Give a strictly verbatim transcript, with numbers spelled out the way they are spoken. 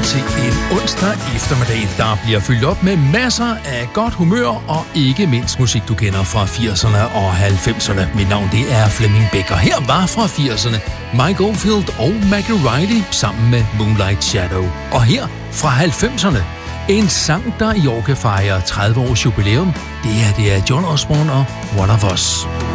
til en onsdag eftermiddag, der bliver fyldt op med masser af godt humør og ikke mindst musik, du kender fra firserne og halvfemserne. Mit navn det er Flemming Becker. Her var fra firserne Mike Oldfield og Maggie Riley sammen med Moonlight Shadow. Og her fra halvfemserne en sang, der i år kan fejre tredive års jubilæum. Det her det er John Osborne og One of Us.